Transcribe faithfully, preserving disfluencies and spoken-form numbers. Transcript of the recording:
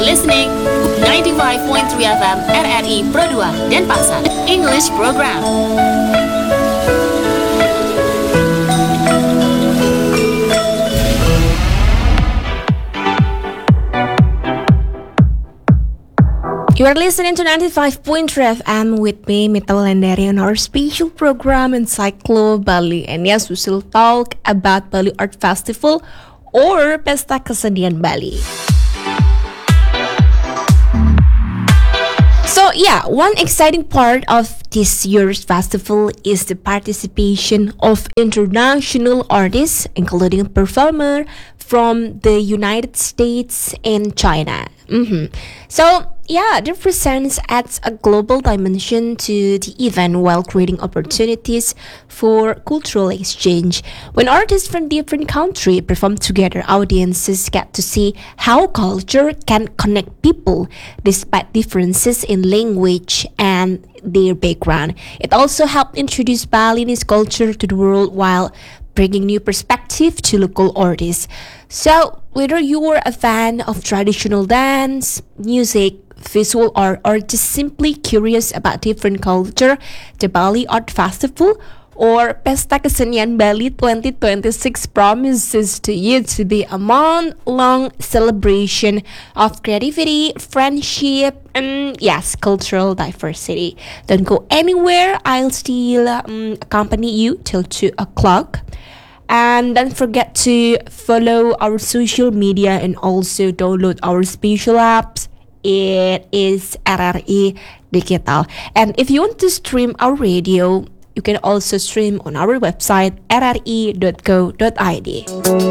listening ninety-five point three F M R R I Pro dua Denpasar English Program. You are listening to ninety-five point three F M with me, Mita Wulandari, on our special program Encyclo Bali. And yes, we still talk about Bali Art Festival or Pesta Kesenian Bali. So yeah, one exciting part of this year's festival is the participation of international artists, including performers from the United States and China. Mm-hmm. So yeah, their presence adds a global dimension to the event while creating opportunities for cultural exchange. When artists from different countries perform together, audiences get to see how culture can connect people despite differences in language and their background. It also helped introduce Balinese culture to the world while bringing new perspective to local artists. So, whether you're a fan of traditional dance, music, visual art, or just simply curious about different culture, the Bali Art Festival or Pesta Kesenian Bali twenty twenty-six promises to you to be a month-long celebration of creativity, friendship, and yes, cultural diversity. Don't go anywhere. I'll still um, accompany you till two o'clock. And don't forget to follow our social media and also download our special apps. It is R R I Digital. And if you want to stream our radio, you can also stream on our website r r i dot co dot i d.